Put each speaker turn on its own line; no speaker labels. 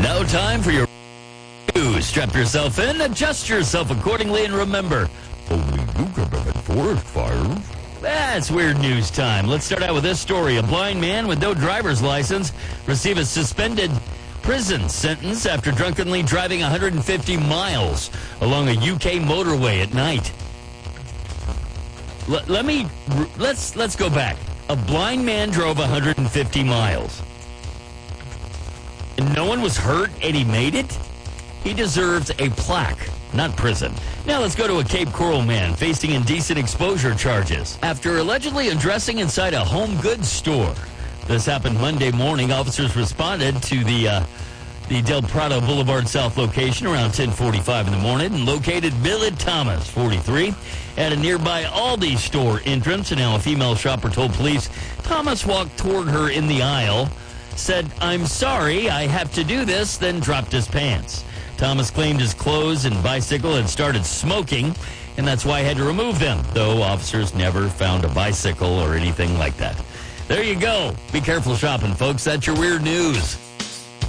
Now time for your news. Strap yourself in, adjust yourself accordingly, and remember, only you can prevent forest fires. That's weird news time. Let's start out with this story. A blind man with no driver's license received a suspended prison sentence after drunkenly driving 150 miles along a UK motorway at night. Let's go back. A blind man drove 150 miles. And no one was hurt and he made it? He deserves a plaque, not prison. Now let's go to a Cape Coral man facing indecent exposure charges after allegedly undressing inside a home goods store. This happened Monday morning. Officers responded to the Del Prado Boulevard South location around 10:45 in the morning and located Billy Thomas, 43, at a nearby Aldi store entrance. And now a female shopper told police Thomas walked toward her in the aisle, said, "I'm sorry, I have to do this," then dropped his pants. Thomas claimed his clothes and bicycle had started smoking, and that's why he had to remove them, though officers never found a bicycle or anything like that. There you go. Be careful shopping, folks. That's your weird news.